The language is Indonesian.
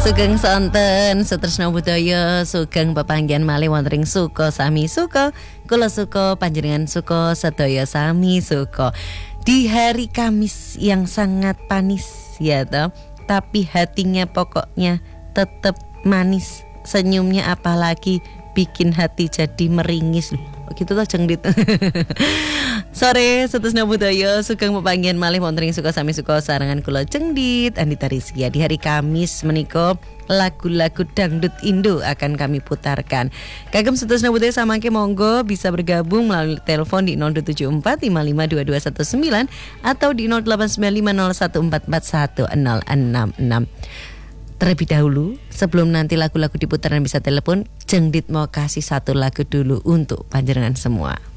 Sugeng sonten Sutresna Budaya sugeng pepanggihan malih wonten ing suka sami suka kula suka panjenengan suka sedaya sami suka di hari Kamis yang sangat panis ya toh, tapi hatinya pokoknya tetap manis, senyumnya apalagi bikin hati jadi meringis loh. Gitu toh Cengdit. Sore Sutresna Budaya sugeng pepanggihan malih wonten ing suka sami suka sarangan kula Cengdit Andita Rizkia. Di hari Kamis menika lagu-lagu dangdut Indo akan kami putarkan. Kagem Sutresna Budaya samangke monggo bisa bergabung melalui telepon di 0274 552219 atau di 089501441066. Terlebih dahulu, sebelum nanti lagu-lagu diputarkan bisa telepon, Cengdit mau kasih satu lagu dulu untuk panjenengan semua.